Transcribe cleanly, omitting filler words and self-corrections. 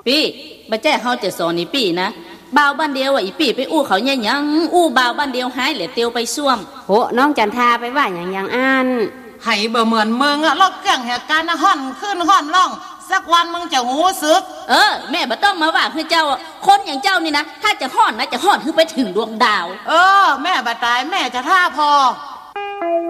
ปี้บ่แจ้เฮาจะสอนอีปี้นะบ่าวบ้านเดียวว่าอีปี้ไปอู้เขาเนี่ยยังอู้บ่าวบ้านเดียวหายเหลือเตียวไปซ่วมโหน้องจันทาไปว่าอย่างอันให้บ่เหมือนมึงอะลอกเกี่ยงเหตุการณ์ห่อนขึ้นห่อนล่องสักวันมึงจะหูซึกแม่บ่ต้องมาว่าคือเจ้าคนอย่างเจ้านี่นะถ้าจะห่อนนะจะห่อนคือไปถึงดวงดาวแม่บ่ตายแม่จะท่าพอ